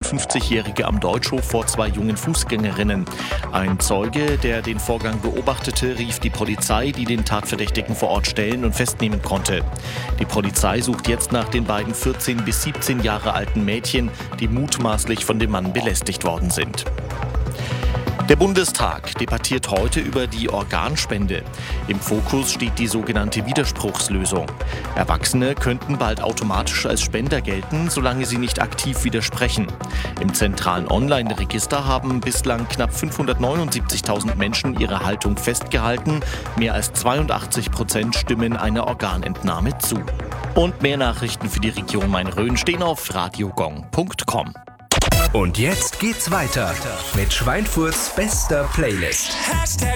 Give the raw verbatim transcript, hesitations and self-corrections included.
siebenundfünfzigjährige am Deutschhof vor zwei jungen Fußgängerinnen. Ein Zeuge, der den Vorgang beobachtete, rief die Polizei, die den Tatverdächtigen vor Ort stellen und festnehmen konnte. Die Polizei sucht jetzt nach den beiden vierzehn bis siebzehn Jahre alten Mädchen, die mutmaßlich von dem Mann belästigt worden sind. Der Bundestag debattiert heute über die Organspende. Im Fokus steht die sogenannte Widerspruchslösung. Erwachsene könnten bald automatisch als Spender gelten, solange sie nicht aktiv widersprechen. Im zentralen Online-Register haben bislang knapp fünfhundertneunundsiebzigtausend Menschen ihre Haltung festgehalten. Mehr als zweiundachtzig Prozent stimmen einer Organentnahme zu. Und mehr Nachrichten für die Region Main-Rhön stehen auf radiogong punkt com. Und jetzt geht's weiter mit Schweinfurts bester Playlist.